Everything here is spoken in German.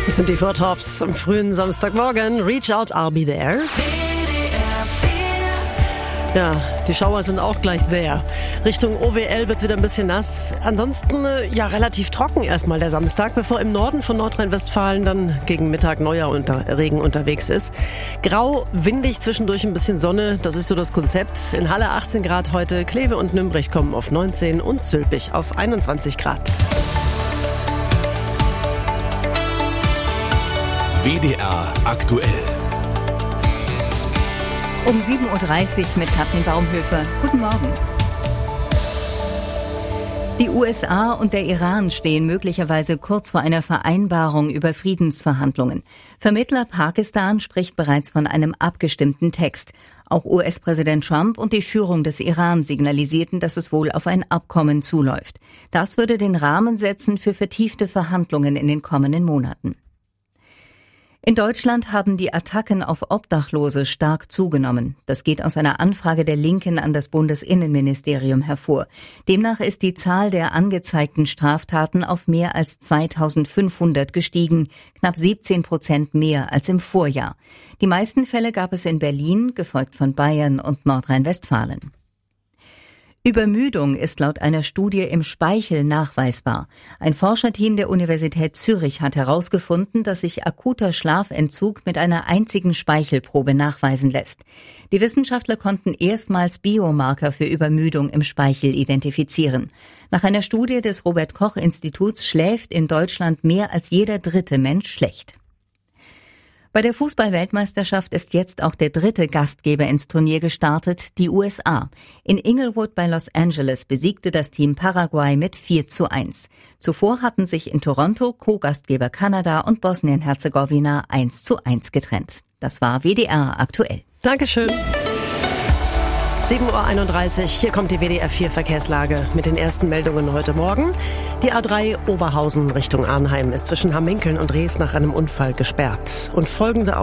Das sind die Four Tops am frühen Samstagmorgen. Reach out, I'll be there. Ja, die Schauer sind auch gleich there. Richtung OWL wird's wieder ein bisschen nass. Ansonsten ja relativ trocken erstmal der Samstag, bevor im Norden von Nordrhein-Westfalen dann gegen Mittag neuer Regen unterwegs ist. Grau, windig, zwischendurch ein bisschen Sonne, das ist so das Konzept. In Halle 18 Grad heute, Kleve und Nürnberg kommen auf 19 und Zülpich auf 21 Grad. WDR aktuell. Um 7.30 Uhr mit Katrin Baumhöfer. Guten Morgen. Die USA und der Iran stehen möglicherweise kurz vor einer Vereinbarung über Friedensverhandlungen. Vermittler Pakistan spricht bereits von einem abgestimmten Text. Auch US-Präsident Trump und die Führung des Iran signalisierten, dass es wohl auf ein Abkommen zuläuft. Das würde den Rahmen setzen für vertiefte Verhandlungen in den kommenden Monaten. In Deutschland haben die Attacken auf Obdachlose stark zugenommen. Das geht aus einer Anfrage der Linken an das Bundesinnenministerium hervor. Demnach ist die Zahl der angezeigten Straftaten auf mehr als 2500 gestiegen, knapp 17% mehr als im Vorjahr. Die meisten Fälle gab es in Berlin, gefolgt von Bayern und Nordrhein-Westfalen. Übermüdung ist laut einer Studie im Speichel nachweisbar. Ein Forscherteam der Universität Zürich hat herausgefunden, dass sich akuter Schlafentzug mit einer einzigen Speichelprobe nachweisen lässt. Die Wissenschaftler konnten erstmals Biomarker für Übermüdung im Speichel identifizieren. Nach einer Studie des Robert-Koch-Instituts schläft in Deutschland mehr als jeder dritte Mensch schlecht. Bei der Fußball-Weltmeisterschaft ist jetzt auch der dritte Gastgeber ins Turnier gestartet, die USA. In Inglewood bei Los Angeles besiegte das Team Paraguay mit 4:1. Zuvor hatten sich in Toronto Co-Gastgeber Kanada und Bosnien-Herzegowina 1:1 getrennt. Das war WDR aktuell. Dankeschön. 7.31 Uhr, hier kommt die WDR 4 Verkehrslage mit den ersten Meldungen heute Morgen. Die A3 Oberhausen Richtung Arnheim ist zwischen Hamminkeln und Rees nach einem Unfall gesperrt. Und folgende